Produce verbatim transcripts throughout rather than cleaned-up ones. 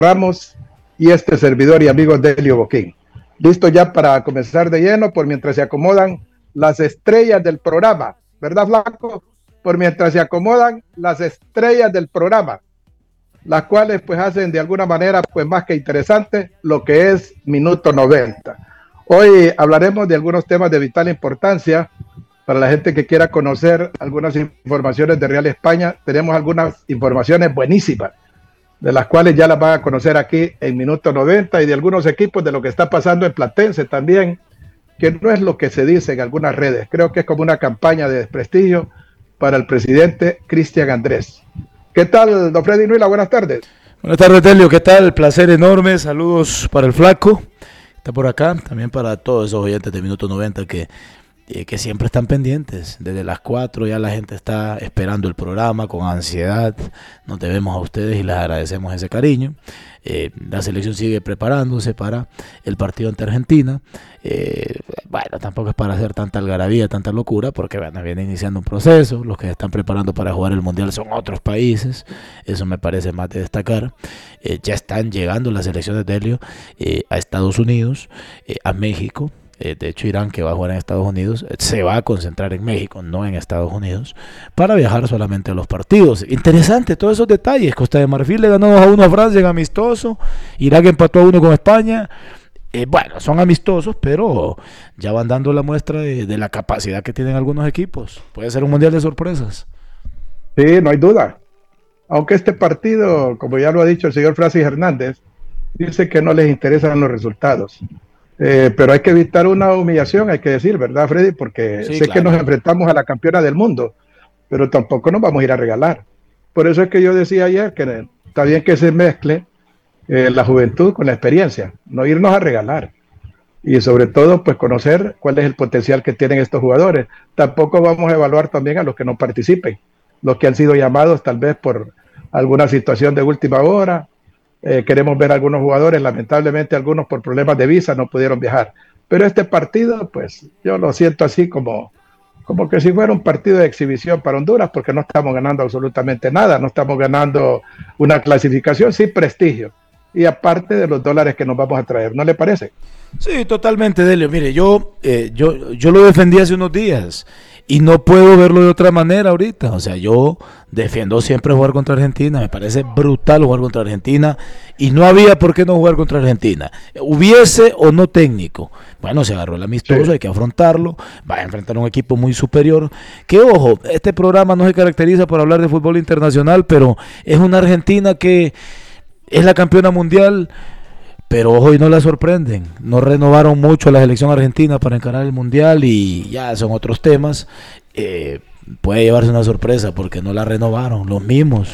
Ramos y este servidor y amigo Delio Boquín. Listo ya para comenzar de lleno, por mientras se acomodan las estrellas del programa, ¿verdad, Flaco? Por mientras se acomodan las estrellas del programa, las cuales pues hacen de alguna manera pues más que interesante lo que es Minuto noventa. Hoy hablaremos de algunos temas de vital importancia para la gente que quiera conocer algunas informaciones de Real España. Tenemos algunas informaciones buenísimas, de las cuales ya las van a conocer aquí en Minuto noventa, y de algunos equipos, de lo que está pasando en Platense también, que no es lo que se dice en algunas redes. Creo que es como una campaña de desprestigio para el presidente Cristian Andrés. ¿Qué tal, don Freddy Nuila? Buenas tardes. Buenas tardes, Telio. ¿Qué tal? Placer enorme. Saludos para el Flaco. Está por acá. También para todos esos oyentes de Minuto noventa que, eh, que siempre están pendientes. Desde las cuatro ya la gente está esperando el programa con ansiedad. Nos debemos a ustedes y les agradecemos ese cariño. Eh, la selección sigue preparándose para el partido ante Argentina. Eh, bueno, tampoco es para hacer tanta algarabía, tanta locura, porque bueno, viene iniciando un proceso. Los que se están preparando para jugar el Mundial son otros países. Eso me parece más de destacar. Eh, ya están llegando las selecciones de Helio eh, a Estados Unidos, eh, a México. Eh, de hecho, Irán, que va a jugar en Estados Unidos, eh, se va a concentrar en México, no en Estados Unidos, para viajar solamente a los partidos. Interesante todos esos detalles. Costa de Marfil le ganó dos a uno a Francia en amistoso. Irak empató a uno con España. Eh, bueno, son amistosos, pero ya van dando la muestra de, de la capacidad que tienen algunos equipos. Puede ser un mundial de sorpresas. Sí, no hay duda. Aunque este partido, como ya lo ha dicho el señor Francis Hernández, dice que no les interesan los resultados. Eh, pero hay que evitar una humillación, hay que decir, ¿verdad, Freddy? Porque Sí, sé claro. que nos enfrentamos a la campeona del mundo, pero tampoco nos vamos a ir a regalar. Por eso es que yo decía ayer que está bien que se mezcle eh, la juventud con la experiencia, no irnos a regalar. Y sobre todo, pues conocer cuál es el potencial que tienen estos jugadores. Tampoco vamos a evaluar también a los que no participen, los que han sido llamados tal vez por alguna situación de última hora. Eh, queremos ver a algunos jugadores, lamentablemente algunos por problemas de visa no pudieron viajar. Pero este partido, pues yo lo siento así como, como que si fuera un partido de exhibición para Honduras, porque no estamos ganando absolutamente nada, no estamos ganando una clasificación, sí prestigio. Y aparte de los dólares que nos vamos a traer, ¿no le parece? Sí, totalmente, Delio. Mire, yo, eh, yo, yo lo defendí hace unos días y no puedo verlo de otra manera ahorita. O sea, yo defiendo siempre jugar contra Argentina. Me parece brutal jugar contra Argentina y no había por qué no jugar contra Argentina. Hubiese o no técnico. Bueno, se agarró el amistoso, sí. Hay que afrontarlo. Va a enfrentar a un equipo muy superior. Que ojo, este programa no se caracteriza por hablar de fútbol internacional, pero es una Argentina que es la campeona mundial. Pero hoy no la sorprenden, no renovaron mucho la selección argentina para encarar el mundial y ya son otros temas. Eh, puede llevarse una sorpresa porque no la renovaron, los mismos,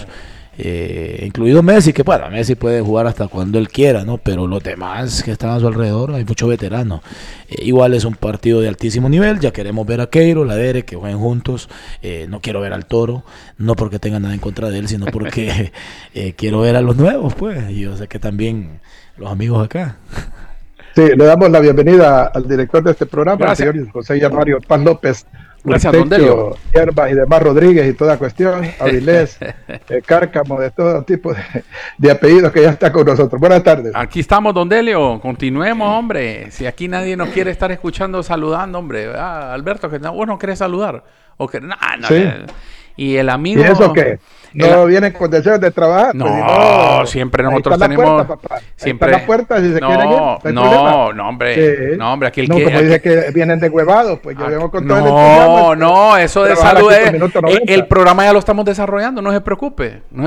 eh, incluido Messi, que bueno, Messi puede jugar hasta cuando él quiera, ¿no? Pero los demás que están a su alrededor, hay muchos veteranos. Eh, igual es un partido de altísimo nivel, ya queremos ver a Queiro, la Dere, que jueguen juntos. Eh, no quiero ver al Toro, no porque tenga nada en contra de él, sino porque eh, quiero ver a los nuevos, pues. Y yo sé que también los amigos acá. Sí, le damos la bienvenida al director de este programa, Gracias. el señor José Mario Paz López, Gracias, don Delio. Hierbas y demás Rodríguez y toda cuestión, Avilés, eh, Cárcamo, de todo tipo de, de apellidos que ya está con nosotros. Buenas tardes. Aquí estamos, don Delio. Continuemos, hombre. Si aquí nadie nos quiere estar escuchando, saludando, hombre. Ah, Alberto, que no, vos no querés saludar. O que, nah, no, Sí. eh, y el amigo... ¿Y eso qué? ¿No el- vienen con deseos de trabajar? No, Pues, si siempre ahí nosotros está la tenemos... puerta, papá. Ahí siempre... está la puerta, si se no, quieren ir, no hay no, problema. no, hombre. Sí. No, hombre, aquí el No, que... como aquí- dice que vienen de huevados, pues yo vengo con todo el No, entusiasmo. no, eso de Trabajar salud aquí con es... Minuto El, noventa. el programa ya lo estamos desarrollando, no se preocupe. No